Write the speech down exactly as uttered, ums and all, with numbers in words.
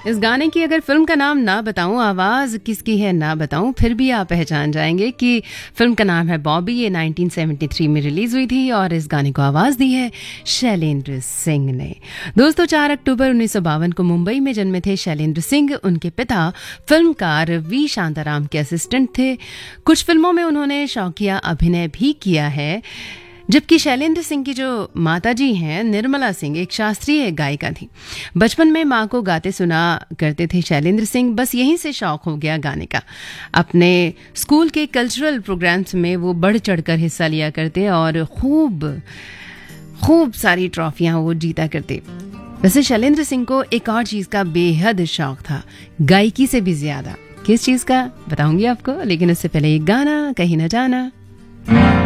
इस गाने की अगर फिल्म का नाम ना बताऊं, आवाज किसकी है ना बताऊं, फिर भी आप पहचान जाएंगे कि फिल्म का नाम है बॉबी। ये उन्नीस सौ तिहत्तर में रिलीज हुई थी और इस गाने को आवाज दी है शैलेंद्र सिंह ने। दोस्तों, चार अक्टूबर उन्नीस सौ बावन को मुंबई में जन्मे थे शैलेंद्र सिंह। उनके पिता फिल्मकार वी शांताराम के असिस्टेंट थे। कुछ फिल्मों में उन्होंने शौकिया अभिनय भी किया है, जबकि शैलेंद्र सिंह की जो माताजी हैं निर्मला सिंह एक शास्त्रीय गायिका थी। बचपन में माँ को गाते सुना करते थे शैलेंद्र सिंह, बस यहीं से शौक हो गया गाने का। अपने स्कूल के कल्चरल प्रोग्राम्स में वो बढ़ चढ़कर हिस्सा लिया करते और खूब खूब सारी ट्रॉफियां वो जीता करते। वैसे शैलेंद्र सिंह को एक और चीज़ का बेहद शौक था, गायकी से भी ज्यादा। किस चीज़ का बताऊंगी आपको, लेकिन उससे पहले एक गाना, कहीं न जाना।